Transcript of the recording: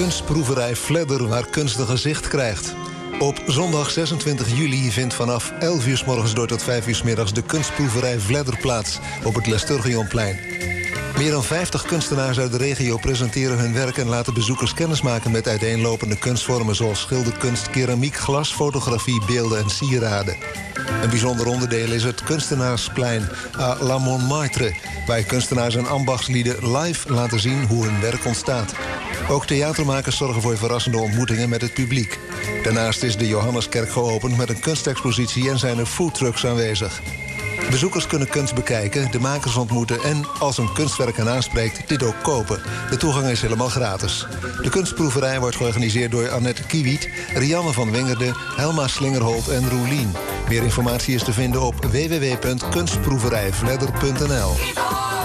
kunstproeverij Vledder, waar kunst een gezicht krijgt. Op zondag 26 juli vindt vanaf 11 uur 's morgens door tot 5 uur 's middags de kunstproeverij Vledder plaats op het Lesturgionplein. Meer dan 50 kunstenaars uit de regio presenteren hun werk en laten bezoekers kennismaken met uiteenlopende kunstvormen zoals schilderkunst, keramiek, glas, fotografie, beelden en sieraden. Een bijzonder onderdeel is het Kunstenaarsplein à la Montmartre, waar kunstenaars en ambachtslieden live laten zien hoe hun werk ontstaat. Ook theatermakers zorgen voor verrassende ontmoetingen met het publiek. Daarnaast is de Johanneskerk geopend met een kunstexpositie en zijn er foodtrucks aanwezig. Bezoekers kunnen kunst bekijken, de makers ontmoeten en, als een kunstwerk hen aanspreekt, dit ook kopen. De toegang is helemaal gratis. De kunstproeverij wordt georganiseerd door Annette Kiewiet, Rianne van Wingerde, Helma Slingerholt en Roelien. Meer informatie is te vinden op www.kunstproeverijvledder.nl.